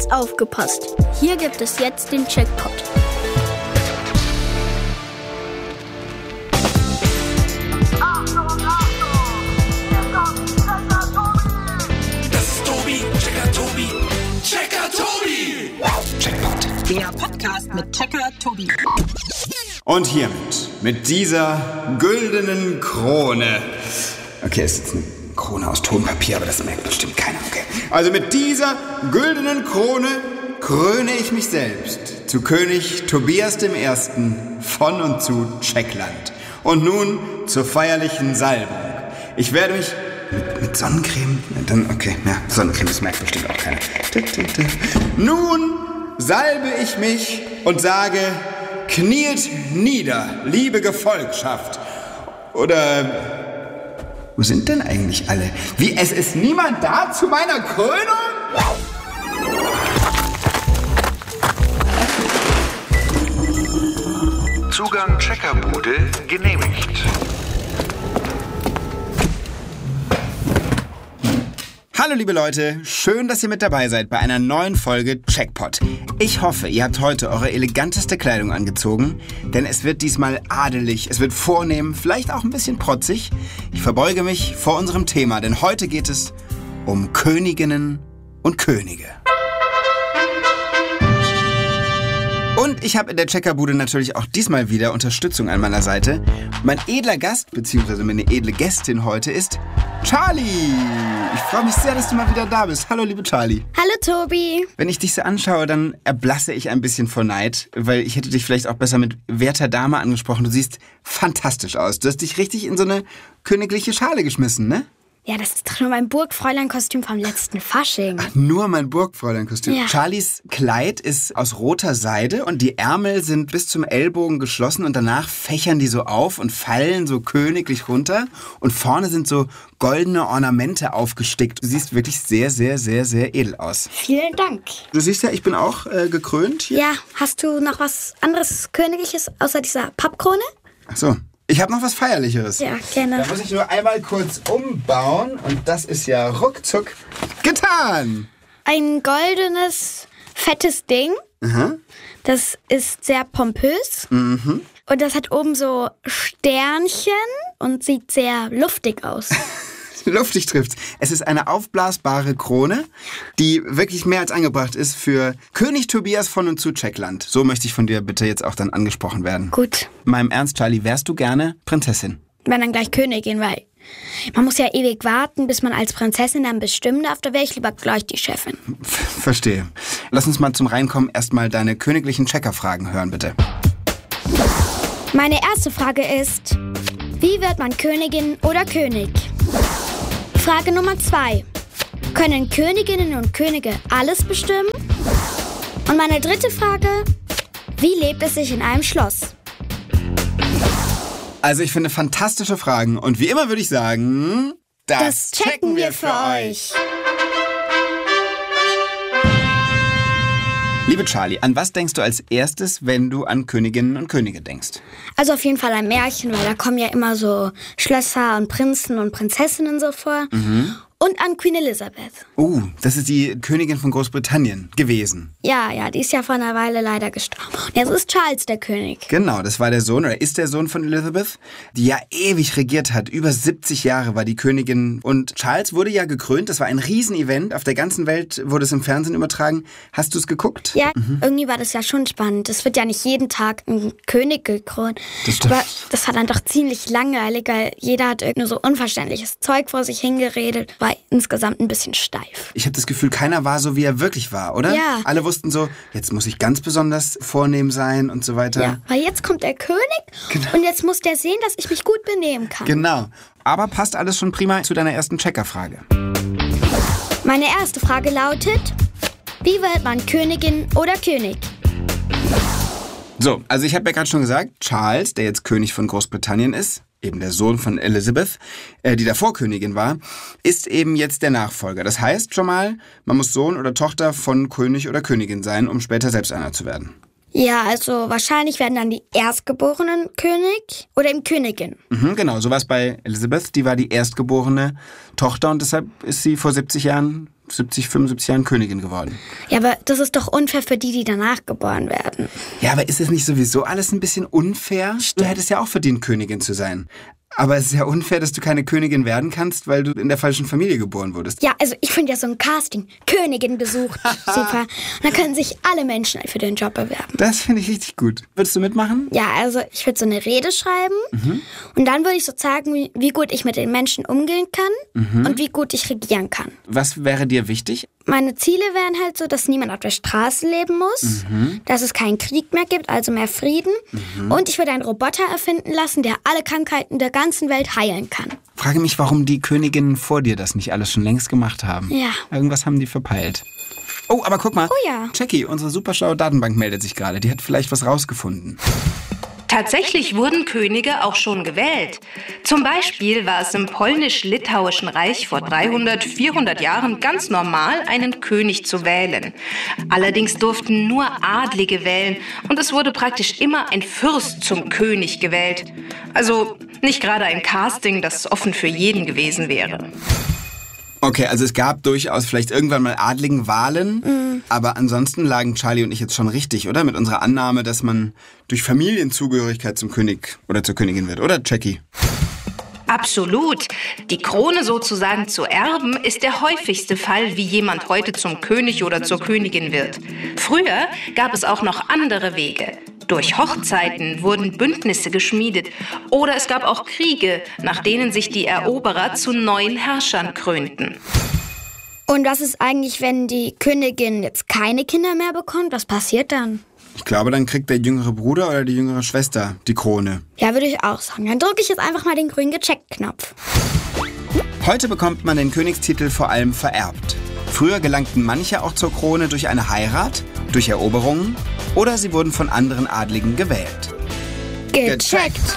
Aufgepasst! Hier gibt es jetzt den Checkpot. Achtung, Achtung! Hier kommt Checker Tobi! Das ist Tobi, Checker Tobi, Checker Tobi! Checkpot. Der Podcast mit Checker Tobi. Und hiermit, mit dieser güldenen Krone. Okay, es ist jetzt eine Krone aus Tonpapier, aber das merkt bestimmt keiner. Okay. Also mit dieser güldenen Krone kröne ich mich selbst zu König Tobias I. von und zu Checkland. Und nun zur feierlichen Salbung. Ich werde mich mit Sonnencreme, Sonnencreme, das merkt bestimmt auch keiner. Nun salbe ich mich und sage: Kniet nieder, liebe Gefolgschaft. Oder wo sind denn eigentlich alle? Wie, es ist niemand da zu meiner Krönung? Zugang Checkerbude genehmigt. Hallo liebe Leute, schön, dass ihr mit dabei seid bei einer neuen Folge Checkpot. Ich hoffe, ihr habt heute eure eleganteste Kleidung angezogen, denn es wird diesmal adelig, es wird vornehm, vielleicht auch ein bisschen protzig. Ich verbeuge mich vor unserem Thema, denn heute geht es um Königinnen und Könige. Und ich habe in der Checkerbude natürlich auch diesmal wieder Unterstützung an meiner Seite. Mein edler Gast, beziehungsweise meine edle Gästin heute ist Charlie. Ich freue mich sehr, dass du mal wieder da bist. Hallo, liebe Charlie. Hallo Tobi. Wenn ich dich so anschaue, dann erblasse ich ein bisschen vor Neid, weil ich hätte dich vielleicht auch besser mit werter Dame angesprochen. Du siehst fantastisch aus. Du hast dich richtig in so eine königliche Schale geschmissen, ne? Ja, das ist doch nur mein Burgfräulein-Kostüm vom letzten Fasching. Ach, nur mein Burgfräulein-Kostüm. Ja. Charlies Kleid ist aus roter Seide und die Ärmel sind bis zum Ellbogen geschlossen und danach fächern die so auf und fallen so königlich runter und vorne sind so goldene Ornamente aufgestickt. Du siehst wirklich sehr, sehr, sehr, sehr edel aus. Vielen Dank. Du siehst ja, ich bin auch gekrönt hier. Ja, hast du noch was anderes Königliches außer dieser Pappkrone? Ach so. Ich habe noch was Feierlicheres. Ja, gerne. Da muss ich nur einmal kurz umbauen und das ist ja ruckzuck getan. Ein goldenes, fettes Ding. Aha. Das ist sehr pompös. Mhm. Und das hat oben so Sternchen und sieht sehr luftig aus. Luftig trifft's. Es ist eine aufblasbare Krone, die wirklich mehr als angebracht ist für König Tobias von und zu Checkland. So möchte ich von dir bitte jetzt auch dann angesprochen werden. Gut. Meinem Ernst, Charlie, wärst du gerne Prinzessin? Wenn dann gleich Königin, weil man muss ja ewig warten, bis man als Prinzessin dann bestimmen darf. Da wäre ich lieber gleich die Chefin. Verstehe. Lass uns mal zum Reinkommen erstmal deine königlichen Checkerfragen hören, bitte. Meine erste Frage ist: Wie wird man Königin oder König? Frage Nummer 2. Können Königinnen und Könige alles bestimmen? Und meine dritte Frage: Wie lebt es sich in einem Schloss? Also ich finde fantastische Fragen und wie immer würde ich sagen, das checken wir für euch. Liebe Charlie, an was denkst du als erstes, wenn du an Königinnen und Könige denkst? Also auf jeden Fall ein Märchen, weil da kommen ja immer so Schlösser und Prinzen und Prinzessinnen so vor. Und an Queen Elizabeth. Das ist die Königin von Großbritannien gewesen. Ja, die ist ja vor einer Weile leider gestorben. Und jetzt ist Charles der König. Genau, das war der Sohn oder ist der Sohn von Elizabeth, die ja ewig regiert hat. Über 70 Jahre war die Königin. Und Charles wurde ja gekrönt. Das war ein Riesenevent. Auf der ganzen Welt wurde es im Fernsehen übertragen. Hast du es geguckt? Ja, irgendwie war das ja schon spannend. Es wird ja nicht jeden Tag ein König gekrönt. Das stimmt. Aber das war dann doch ziemlich langweilig, weil jeder hat irgendwie so unverständliches Zeug vor sich hingeredet. War insgesamt ein bisschen steif. Ich habe das Gefühl, keiner war so, wie er wirklich war, oder? Ja. Alle wussten so, jetzt muss ich ganz besonders vornehm sein und so weiter. Ja, weil jetzt kommt der König und jetzt muss der sehen, dass ich mich gut benehmen kann. Genau. Aber passt alles schon prima zu deiner ersten Checkerfrage. Meine erste Frage lautet: Wie wird man Königin oder König? So, also ich habe ja gerade schon gesagt, Charles, der jetzt König von Großbritannien ist, eben der Sohn von Elizabeth, die davor Königin war, ist eben jetzt der Nachfolger. Das heißt schon mal, man muss Sohn oder Tochter von König oder Königin sein, um später selbst einer zu werden. Ja, also wahrscheinlich werden dann die Erstgeborenen König oder eben Königin. Genau, so war es bei Elizabeth. Die war die erstgeborene Tochter und deshalb ist sie vor 70 Jahren 70, 75 Jahren Königin geworden. Ja, aber das ist doch unfair für die danach geboren werden. Ja, aber ist es nicht sowieso alles ein bisschen unfair? Du hättest ja auch verdient, Königin zu sein. Aber es ist ja unfair, dass du keine Königin werden kannst, weil du in der falschen Familie geboren wurdest. Ja, also ich finde ja so ein Casting, Königin besucht, super. Und dann können sich alle Menschen für den Job bewerben. Das finde ich richtig gut. Würdest du mitmachen? Ja, also ich würde so eine Rede schreiben und dann würde ich so zeigen, wie gut ich mit den Menschen umgehen kann und wie gut ich regieren kann. Was wäre dir wichtig? Meine Ziele wären halt so, dass niemand auf der Straße leben muss, dass es keinen Krieg mehr gibt, also mehr Frieden. Und ich würde einen Roboter erfinden lassen, der alle Krankheiten der ganzen Welt heilen kann. Frage mich, warum die Königinnen vor dir das nicht alles schon längst gemacht haben. Ja. Irgendwas haben die verpeilt. Oh, aber guck mal. Oh ja. Jackie, unsere superschlaue Datenbank meldet sich gerade. Die hat vielleicht was rausgefunden. Tatsächlich wurden Könige auch schon gewählt. Zum Beispiel war es im polnisch-litauischen Reich vor 300, 400 Jahren ganz normal, einen König zu wählen. Allerdings durften nur Adlige wählen und es wurde praktisch immer ein Fürst zum König gewählt. Also nicht gerade ein Casting, das offen für jeden gewesen wäre. Okay, also es gab durchaus vielleicht irgendwann mal adligen Wahlen, aber ansonsten lagen Charlie und ich jetzt schon richtig, oder? Mit unserer Annahme, dass man durch Familienzugehörigkeit zum König oder zur Königin wird, oder Jackie? Absolut. Die Krone sozusagen zu erben, ist der häufigste Fall, wie jemand heute zum König oder zur Königin wird. Früher gab es auch noch andere Wege. Durch Hochzeiten wurden Bündnisse geschmiedet oder es gab auch Kriege, nach denen sich die Eroberer zu neuen Herrschern krönten. Und was ist eigentlich, wenn die Königin jetzt keine Kinder mehr bekommt? Was passiert dann? Ich glaube, dann kriegt der jüngere Bruder oder die jüngere Schwester die Krone. Ja, würde ich auch sagen. Dann drücke ich jetzt einfach mal den grünen Gecheckt-Knopf. Heute bekommt man den Königstitel vor allem vererbt. Früher gelangten manche auch zur Krone durch eine Heirat, durch Eroberungen oder sie wurden von anderen Adligen gewählt. Gecheckt.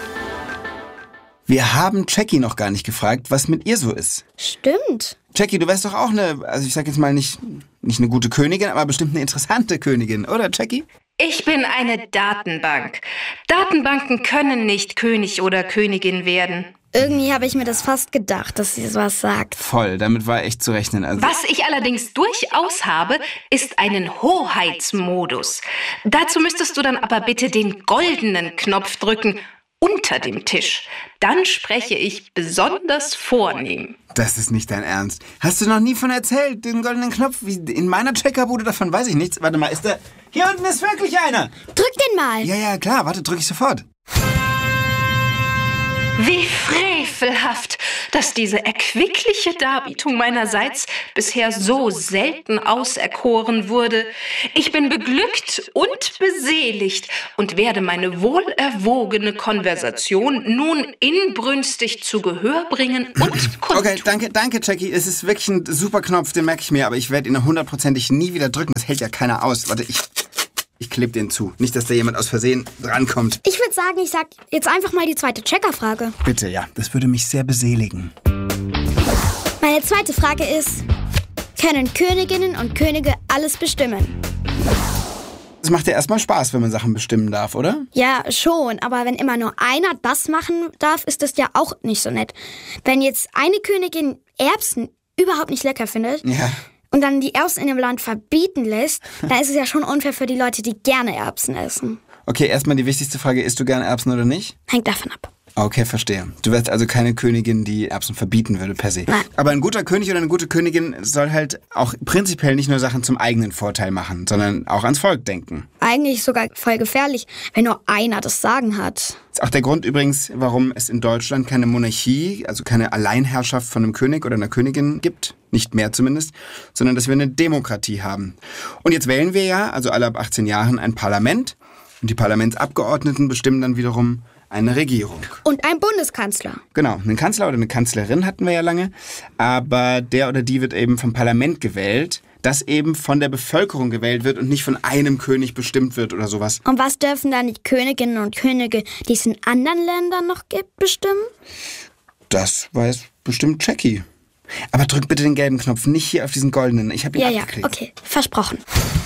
Wir haben Jackie noch gar nicht gefragt, was mit ihr so ist. Stimmt. Jackie, du wärst doch auch also ich sag jetzt mal nicht eine gute Königin, aber bestimmt eine interessante Königin, oder Jackie? Ich bin eine Datenbank. Datenbanken können nicht König oder Königin werden. Irgendwie habe ich mir das fast gedacht, dass sie sowas sagt. Voll, damit war echt zu rechnen. Also Was ich allerdings durchaus habe, ist einen Hoheitsmodus. Dazu müsstest du dann aber bitte den goldenen Knopf drücken, unter dem Tisch. Dann spreche ich besonders vornehm. Das ist nicht dein Ernst. Hast du noch nie von erzählt, den goldenen Knopf? Wie in meiner Checkerbude, davon weiß ich nichts. Warte mal, ist der... Hier unten ist wirklich einer. Drück den mal. Ja, klar, warte, drück ich sofort. Wie frevelhaft, dass diese erquickliche Darbietung meinerseits bisher so selten auserkoren wurde. Ich bin beglückt und beseligt und werde meine wohlerwogene Konversation nun inbrünstig zu Gehör bringen und kundtun. Okay, danke, Jackie. Es ist wirklich ein super Knopf, den merke ich mir, aber ich werde ihn 100%ig nie wieder drücken. Das hält ja keiner aus. Warte, ich klebe den zu. Nicht, dass da jemand aus Versehen drankommt. Ich würde sagen, ich sag jetzt einfach mal die zweite Checkerfrage. Bitte, ja. Das würde mich sehr beseligen. Meine zweite Frage ist, können Königinnen und Könige alles bestimmen? Es macht ja erstmal Spaß, wenn man Sachen bestimmen darf, oder? Ja, schon, aber wenn immer nur einer das machen darf, ist das ja auch nicht so nett. Wenn jetzt eine Königin Erbsen überhaupt nicht lecker findet... Ja. Und dann die Erbsen in dem Land verbieten lässt, dann ist es ja schon unfair für die Leute, die gerne Erbsen essen. Okay, erstmal die wichtigste Frage, isst du gerne Erbsen oder nicht? Hängt davon ab. Okay, verstehe. Du wärst also keine Königin, die Erbsen verbieten würde per se. Nein. Aber ein guter König oder eine gute Königin soll halt auch prinzipiell nicht nur Sachen zum eigenen Vorteil machen, sondern auch ans Volk denken. Eigentlich sogar voll gefährlich, wenn nur einer das Sagen hat. Das ist auch der Grund übrigens, warum es in Deutschland keine Monarchie, also keine Alleinherrschaft von einem König oder einer Königin gibt. Nicht mehr zumindest, sondern dass wir eine Demokratie haben. Und jetzt wählen wir ja, also alle ab 18 Jahren, ein Parlament. Und die Parlamentsabgeordneten bestimmen dann wiederum eine Regierung. Und ein Bundeskanzler. Genau, einen Kanzler oder eine Kanzlerin hatten wir ja lange. Aber der oder die wird eben vom Parlament gewählt, das eben von der Bevölkerung gewählt wird und nicht von einem König bestimmt wird oder sowas. Und was dürfen dann die Königinnen und Könige, die es in anderen Ländern noch gibt, bestimmen? Das weiß bestimmt Jackie. Aber drück bitte den gelben Knopf, nicht hier auf diesen goldenen. Ich habe ihn abgeklickt. Okay, versprochen.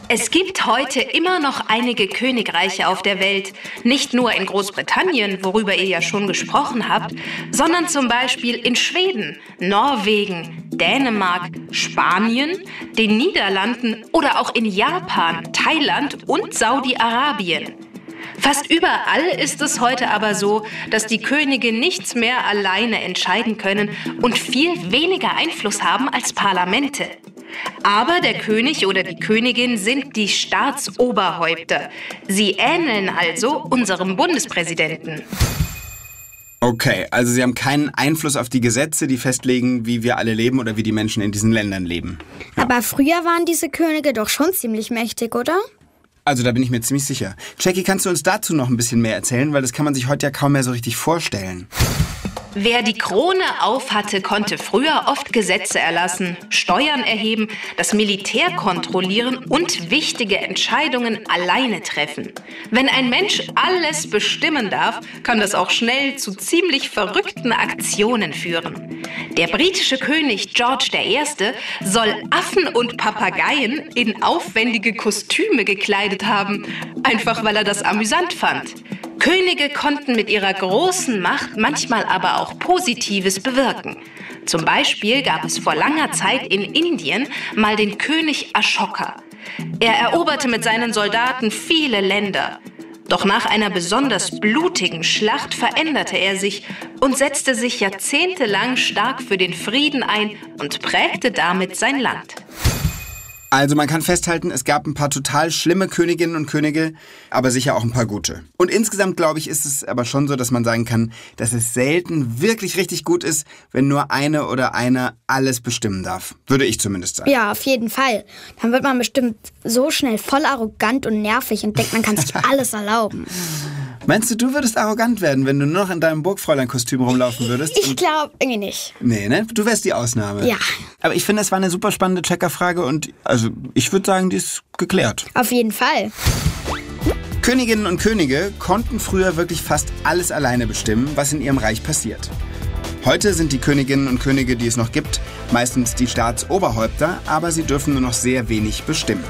Es gibt heute immer noch einige Königreiche auf der Welt. Nicht nur in Großbritannien, worüber ihr ja schon gesprochen habt, sondern zum Beispiel in Schweden, Norwegen, Dänemark, Spanien, den Niederlanden oder auch in Japan, Thailand und Saudi-Arabien. Fast überall ist es heute aber so, dass die Könige nichts mehr alleine entscheiden können und viel weniger Einfluss haben als Parlamente. Aber der König oder die Königin sind die Staatsoberhäupter. Sie ähneln also unserem Bundespräsidenten. Okay, also sie haben keinen Einfluss auf die Gesetze, die festlegen, wie wir alle leben oder wie die Menschen in diesen Ländern leben. Ja. Aber früher waren diese Könige doch schon ziemlich mächtig, oder? Also da bin ich mir ziemlich sicher. Jackie, kannst du uns dazu noch ein bisschen mehr erzählen? Weil das kann man sich heute ja kaum mehr so richtig vorstellen. Wer die Krone aufhatte, konnte früher oft Gesetze erlassen, Steuern erheben, das Militär kontrollieren und wichtige Entscheidungen alleine treffen. Wenn ein Mensch alles bestimmen darf, kann das auch schnell zu ziemlich verrückten Aktionen führen. Der britische König George I. soll Affen und Papageien in aufwendige Kostüme gekleidet haben, einfach weil er das amüsant fand. Könige konnten mit ihrer großen Macht manchmal aber auch Positives bewirken. Zum Beispiel gab es vor langer Zeit in Indien mal den König Ashoka. Er eroberte mit seinen Soldaten viele Länder. Doch nach einer besonders blutigen Schlacht veränderte er sich und setzte sich jahrzehntelang stark für den Frieden ein und prägte damit sein Land. Also man kann festhalten, es gab ein paar total schlimme Königinnen und Könige, aber sicher auch ein paar gute. Und insgesamt, glaube ich, ist es aber schon so, dass man sagen kann, dass es selten wirklich richtig gut ist, wenn nur eine oder einer alles bestimmen darf. Würde ich zumindest sagen. Ja, auf jeden Fall. Dann wird man bestimmt so schnell voll arrogant und nervig und denkt, man kann sich alles erlauben. Meinst du würdest arrogant werden, wenn du nur noch in deinem Burgfräulein-Kostüm rumlaufen würdest? Ich glaube irgendwie nicht. Nee, ne? Du wärst die Ausnahme. Ja. Aber ich finde, das war eine super spannende Checkerfrage und also ich würde sagen, die ist geklärt. Auf jeden Fall. Königinnen und Könige konnten früher wirklich fast alles alleine bestimmen, was in ihrem Reich passiert. Heute sind die Königinnen und Könige, die es noch gibt, meistens die Staatsoberhäupter, aber sie dürfen nur noch sehr wenig bestimmen.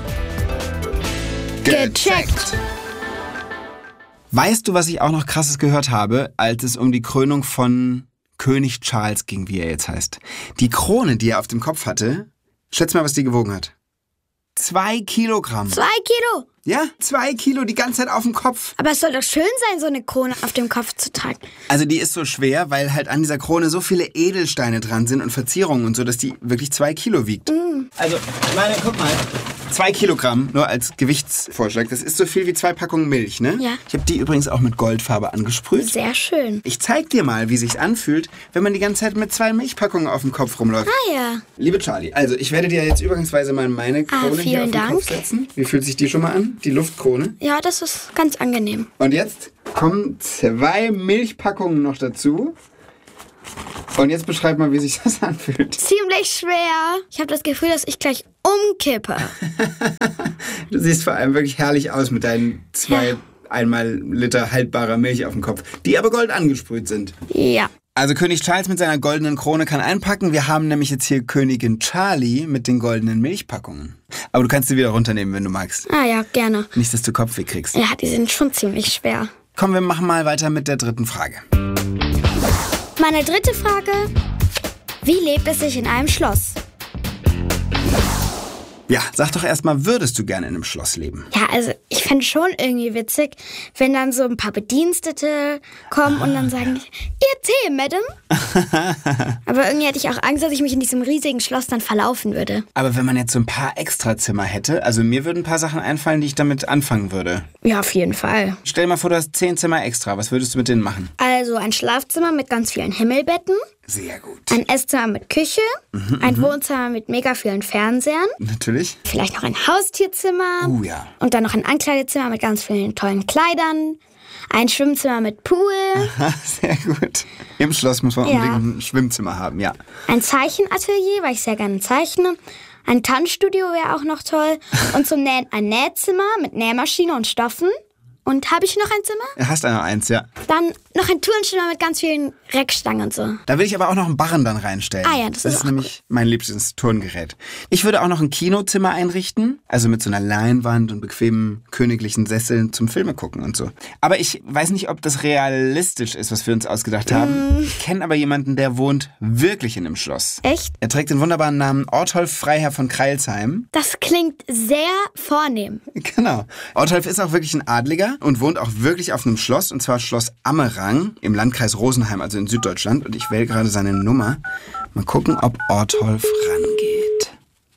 Gecheckt! Weißt du, was ich auch noch Krasses gehört habe, als es um die Krönung von König Charles ging, wie er jetzt heißt? Die Krone, die er auf dem Kopf hatte, schätz mal, was die gewogen hat. 2 Kilogramm. 2 Kilo? Ja, 2 Kilo die ganze Zeit auf dem Kopf. Aber es soll doch schön sein, so eine Krone auf dem Kopf zu tragen. Also die ist so schwer, weil halt an dieser Krone so viele Edelsteine dran sind und Verzierungen und so, dass die wirklich 2 Kilo wiegt. Also, ich meine, guck mal. 2 Kilogramm, nur als Gewichtsvorschlag. Das ist so viel wie 2 Packungen Milch, ne? Ja. Ich habe die übrigens auch mit Goldfarbe angesprüht. Sehr schön. Ich zeig dir mal, wie sich's anfühlt, wenn man die ganze Zeit mit 2 Milchpackungen auf dem Kopf rumläuft. Ah ja. Liebe Charlie, also ich werde dir jetzt übergangsweise mal meine Krone hier auf den Kopf setzen. Wie fühlt sich die schon mal an? Die Luftkrone. Ja, das ist ganz angenehm. Und jetzt kommen 2 Milchpackungen noch dazu. Und jetzt beschreib mal, wie sich das anfühlt. Ziemlich schwer. Ich habe das Gefühl, dass ich gleich umkippe. Du siehst vor allem wirklich herrlich aus mit deinen 2 einmal Liter haltbarer Milch auf dem Kopf, die aber gold angesprüht sind. Ja. Also König Charles mit seiner goldenen Krone kann einpacken. Wir haben nämlich jetzt hier Königin Charlie mit den goldenen Milchpackungen. Aber du kannst sie wieder runternehmen, wenn du magst. Ah ja, gerne. Nicht, dass du Kopfweh kriegst. Ja, die sind schon ziemlich schwer. Komm, wir machen mal weiter mit der 3. Frage. Meine 3. Frage. Wie lebt es sich in einem Schloss? Ja, sag doch erstmal, würdest du gerne in einem Schloss leben? Ja, also ich fände schon irgendwie witzig, wenn dann so ein paar Bedienstete kommen und dann sagen, Ihr Tee, Madame. Aber irgendwie hätte ich auch Angst, dass ich mich in diesem riesigen Schloss dann verlaufen würde. Aber wenn man jetzt so ein paar Extrazimmer hätte, also mir würden ein paar Sachen einfallen, die ich damit anfangen würde. Ja, auf jeden Fall. Stell dir mal vor, du hast 10 Zimmer extra. Was würdest du mit denen machen? Also ein Schlafzimmer mit ganz vielen Himmelbetten. Sehr gut. Ein Esszimmer mit Küche. Ein Wohnzimmer mit mega vielen Fernsehern. Natürlich. Vielleicht noch ein Haustierzimmer. Ja. Und dann noch ein Ankleidezimmer mit ganz vielen tollen Kleidern. Ein Schwimmzimmer mit Pool. Sehr gut. Im Schloss muss man unbedingt ein Schwimmzimmer haben, ja. Ein Zeichenatelier, weil ich sehr gerne zeichne. Ein Tanzstudio wäre auch noch toll. Und zum Nähen ein Nähzimmer mit Nähmaschine und Stoffen. Und habe ich noch ein Zimmer? Du hast noch eins, ja. Dann noch ein Turnzimmer mit ganz vielen Reckstangen und so. Da will ich aber auch noch einen Barren dann reinstellen. Ah ja, das ist auch nämlich mein liebstes Turngerät. Ich würde auch noch ein Kinozimmer einrichten, also mit so einer Leinwand und bequemen königlichen Sesseln zum Filme gucken und so. Aber ich weiß nicht, ob das realistisch ist, was wir uns ausgedacht haben. Ich kenne aber jemanden, der wohnt wirklich in einem Schloss. Echt? Er trägt den wunderbaren Namen Ortolf Freiherr von Kreilsheim. Das klingt sehr vornehm. Genau. Ortolf ist auch wirklich ein Adliger und wohnt auch wirklich auf einem Schloss, und zwar Schloss Ammerang im Landkreis Rosenheim, also in Süddeutschland. Und ich wähle gerade seine Nummer. Mal gucken, ob Ortolf rangeht.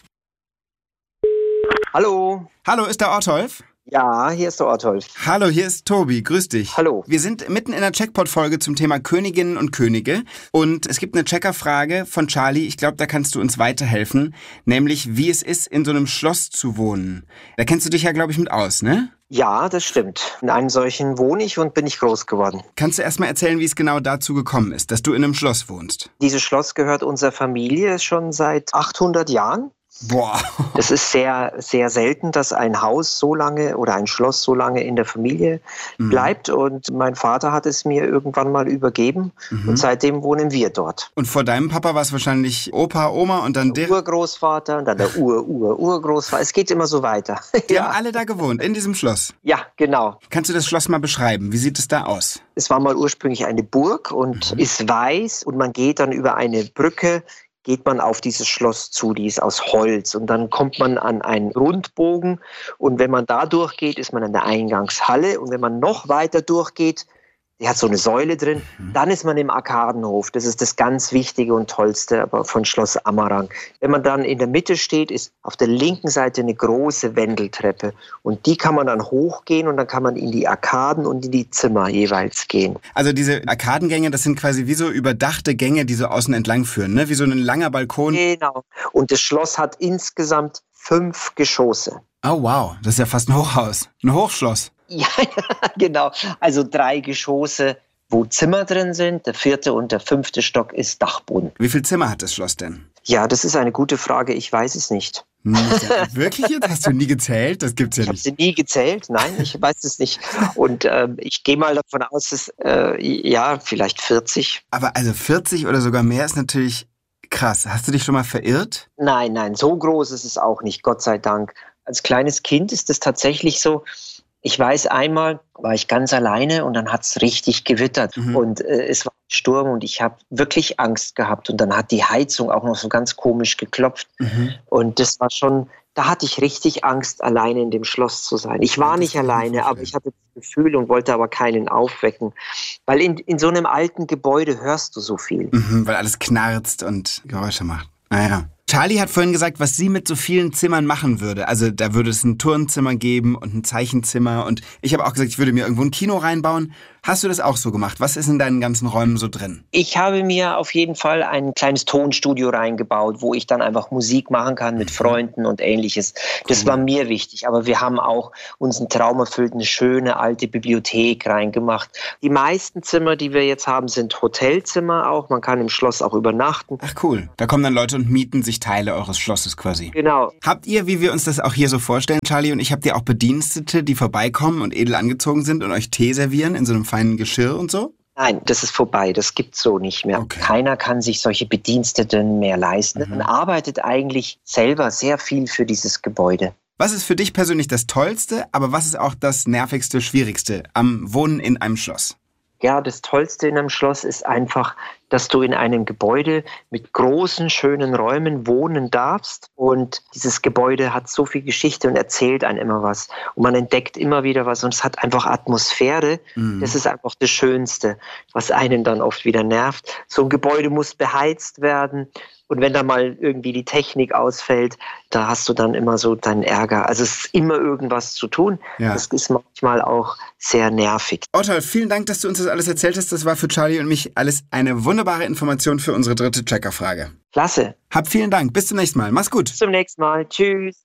Hallo. Hallo, ist der Ortolf? Ja, hier ist der Ortolf. Hallo, hier ist Tobi. Grüß dich. Hallo. Wir sind mitten in der Checkpot-Folge zum Thema Königinnen und Könige. Und es gibt eine Checkerfrage von Charlie. Ich glaube, da kannst du uns weiterhelfen. Nämlich, wie es ist, in so einem Schloss zu wohnen. Da kennst du dich ja, glaube ich, mit aus, ne? Ja, das stimmt. In einem solchen wohne ich und bin ich groß geworden. Kannst du erst mal erzählen, wie es genau dazu gekommen ist, dass du in einem Schloss wohnst? Dieses Schloss gehört unserer Familie schon seit 800 Jahren. Boah. Das ist sehr, sehr selten, dass ein Haus so lange oder ein Schloss so lange in der Familie bleibt. Und mein Vater hat es mir irgendwann mal übergeben. Und seitdem wohnen wir dort. Und vor deinem Papa war es wahrscheinlich Opa, Oma und dann der Urgroßvater und dann der Urgroßvater. Es geht immer so weiter. Die haben alle da gewohnt, in diesem Schloss. Ja, genau. Kannst du das Schloss mal beschreiben? Wie sieht es da aus? Es war mal ursprünglich eine Burg und ist weiß. Und man geht dann über eine Brücke, geht man auf dieses Schloss zu, die ist aus Holz. Und dann kommt man an einen Rundbogen. Und wenn man da durchgeht, ist man an der Eingangshalle. Und wenn man noch weiter durchgeht, die hat so eine Säule drin, dann ist man im Arkadenhof. Das ist das ganz Wichtige und Tollste aber von Schloss Ammerang. Wenn man dann in der Mitte steht, ist auf der linken Seite eine große Wendeltreppe. Und die kann man dann hochgehen und dann kann man in die Arkaden und in die Zimmer jeweils gehen. Also diese Arkadengänge, das sind quasi wie so überdachte Gänge, die so außen entlang führen, ne? Wie so ein langer Balkon. Genau. Und das Schloss hat insgesamt 5 Geschosse. Oh wow, das ist ja fast ein Hochhaus. Ein Hochschloss. Ja, genau. Also 3 Geschosse, wo Zimmer drin sind. Der 4. und der 5. Stock ist Dachboden. Wie viele Zimmer hat das Schloss denn? Ja, das ist eine gute Frage. Ich weiß es nicht. Wirklich jetzt? Hast du nie gezählt? Das gibt's ja nicht. Ich habe sie nie gezählt. Nein, ich weiß es nicht. Und ich gehe mal davon aus, dass ja, vielleicht 40. Aber also 40 oder sogar mehr ist natürlich krass. Hast du dich schon mal verirrt? Nein, so groß ist es auch nicht, Gott sei Dank. Als kleines Kind ist es tatsächlich so, ich weiß, einmal war ich ganz alleine und dann hat es richtig gewittert und es war ein Sturm und ich habe wirklich Angst gehabt und dann hat die Heizung auch noch so ganz komisch geklopft und das war schon, da hatte ich richtig Angst, alleine in dem Schloss zu sein. Ich war nicht alleine, aber ich hatte das Gefühl und wollte aber keinen aufwecken, weil in so einem alten Gebäude hörst du so viel. Weil alles knarzt und Geräusche macht. Naja. Charlie hat vorhin gesagt, was sie mit so vielen Zimmern machen würde. Also da würde es ein Turnzimmer geben und ein Zeichenzimmer. Und ich habe auch gesagt, ich würde mir irgendwo ein Kino reinbauen. Hast du das auch so gemacht? Was ist in deinen ganzen Räumen so drin? Ich habe mir auf jeden Fall ein kleines Tonstudio reingebaut, wo ich dann einfach Musik machen kann mit Freunden und Ähnliches. Das war mir wichtig. Aber wir haben auch uns einen Traum erfüllt, eine schöne alte Bibliothek reingemacht. Die meisten Zimmer, die wir jetzt haben, sind Hotelzimmer auch. Man kann im Schloss auch übernachten. Ach cool. Da kommen dann Leute und mieten sich Teile eures Schlosses quasi. Genau. Habt ihr, wie wir uns das auch hier so vorstellen, Charlie und ich, habt ihr auch Bedienstete, die vorbeikommen und edel angezogen sind und euch Tee servieren in so einem feinen Geschirr und so? Nein, das ist vorbei. Das gibt's so nicht mehr. Okay. Keiner kann sich solche Bediensteten mehr leisten. Man arbeitet eigentlich selber sehr viel für dieses Gebäude. Was ist für dich persönlich das Tollste, aber was ist auch das Nervigste, Schwierigste am Wohnen in einem Schloss? Ja, das Tollste in einem Schloss ist einfach, dass du in einem Gebäude mit großen, schönen Räumen wohnen darfst. Und dieses Gebäude hat so viel Geschichte und erzählt einem immer was. Und man entdeckt immer wieder was und es hat einfach Atmosphäre. Das ist einfach das Schönste, was einen dann oft wieder nervt. So ein Gebäude muss beheizt werden. Und wenn da mal irgendwie die Technik ausfällt, da hast du dann immer so deinen Ärger. Also es ist immer irgendwas zu tun. Ja. Das ist manchmal auch sehr nervig. Ortolf, vielen Dank, dass du uns das alles erzählt hast. Das war für Charlie und mich alles eine wunderbare Information für unsere 3. Checkerfrage. Klasse. Hab vielen Dank. Bis zum nächsten Mal. Mach's gut. Bis zum nächsten Mal. Tschüss.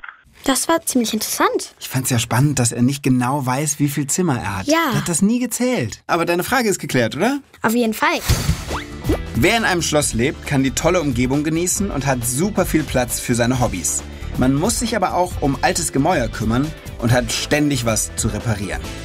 Das war ziemlich interessant. Ich fand's ja spannend, dass er nicht genau weiß, wie viel Zimmer er hat. Ja. Er hat das nie gezählt. Aber deine Frage ist geklärt, oder? Auf jeden Fall. Wer in einem Schloss lebt, kann die tolle Umgebung genießen und hat super viel Platz für seine Hobbys. Man muss sich aber auch um altes Gemäuer kümmern und hat ständig was zu reparieren.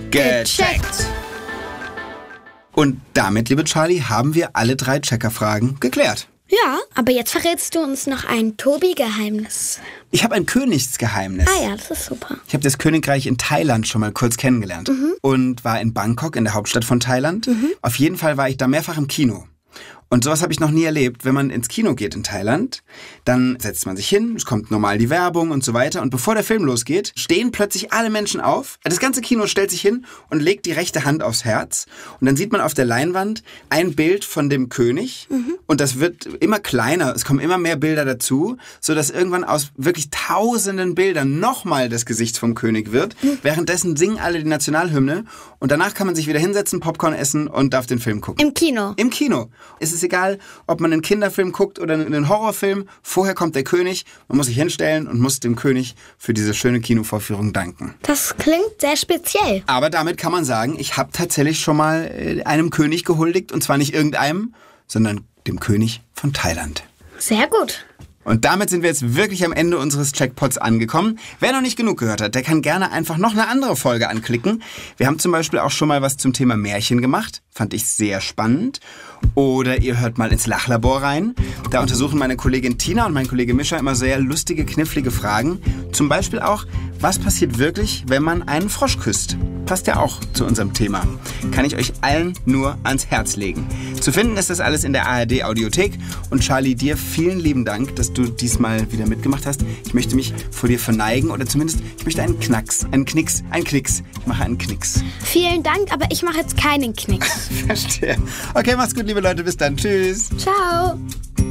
Gecheckt. Und damit, liebe Charlie, haben wir alle 3 Checkerfragen geklärt. Ja, aber jetzt verrätst du uns noch ein Tobi-Geheimnis. Ich habe ein Königsgeheimnis. Ah ja, das ist super. Ich habe das Königreich in Thailand schon mal kurz kennengelernt und war in Bangkok, in der Hauptstadt von Thailand. Auf jeden Fall war ich da mehrfach im Kino. Und sowas habe ich noch nie erlebt. Wenn man ins Kino geht in Thailand, dann setzt man sich hin, es kommt normal die Werbung und so weiter. Und bevor der Film losgeht, stehen plötzlich alle Menschen auf. Das ganze Kino stellt sich hin und legt die rechte Hand aufs Herz. Und dann sieht man auf der Leinwand ein Bild von dem König. Und das wird immer kleiner. Es kommen immer mehr Bilder dazu, sodass irgendwann aus wirklich tausenden Bildern nochmal das Gesicht vom König wird. Währenddessen singen alle die Nationalhymne. Und danach kann man sich wieder hinsetzen, Popcorn essen und darf den Film gucken. Im Kino? Im Kino. Es ist egal, ob man einen Kinderfilm guckt oder einen Horrorfilm. Vorher kommt der König. Man muss sich hinstellen und muss dem König für diese schöne Kinovorführung danken. Das klingt sehr speziell. Aber damit kann man sagen, ich habe tatsächlich schon mal einem König gehuldigt. Und zwar nicht irgendeinem, sondern dem König von Thailand. Sehr gut. Und damit sind wir jetzt wirklich am Ende unseres Checkpots angekommen. Wer noch nicht genug gehört hat, der kann gerne einfach noch eine andere Folge anklicken. Wir haben zum Beispiel auch schon mal was zum Thema Märchen gemacht. Fand ich sehr spannend. Oder ihr hört mal ins Lachlabor rein. Da untersuchen meine Kollegin Tina und mein Kollege Mischa immer sehr lustige, knifflige Fragen. Zum Beispiel auch, was passiert wirklich, wenn man einen Frosch küsst? Passt ja auch zu unserem Thema. Kann ich euch allen nur ans Herz legen. Zu finden ist das alles in der ARD-Audiothek. Und Charlie, dir vielen lieben Dank, dass du diesmal wieder mitgemacht hast. Ich möchte mich vor dir verneigen oder zumindest, ich möchte einen Knicks. Ich mache einen Knicks. Vielen Dank, aber ich mache jetzt keinen Knicks. Verstehe. Okay, macht's gut, liebe Leute. Bis dann. Tschüss. Ciao.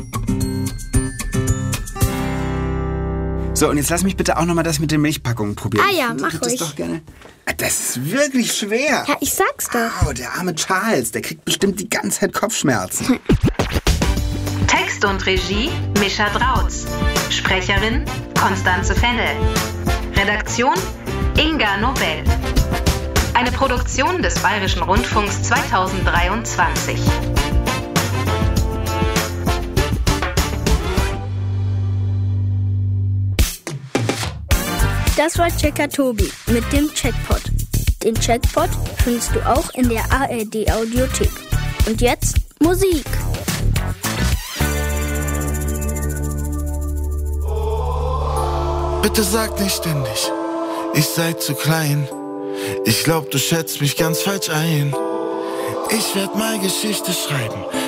So, und jetzt lass mich bitte auch nochmal das mit den Milchpackungen probieren. Ah ja, mach Ich das ruhig. doch gerne. Das ist wirklich schwer. Ja, ich sag's doch. Oh, der arme Charles, der kriegt bestimmt die ganze Zeit Kopfschmerzen. Text und Regie Mischa Drautz. Sprecherin Konstanze Fennel. Redaktion Inga Nobel. Eine Produktion des Bayerischen Rundfunks 2023. Das war Checker Tobi mit dem Checkpot. Den Checkpot findest du auch in der ARD-Audiothek. Und jetzt Musik. Bitte sag nicht ständig, ich sei zu klein. Ich glaub, du schätzt mich ganz falsch ein. Ich werd mal Geschichte schreiben,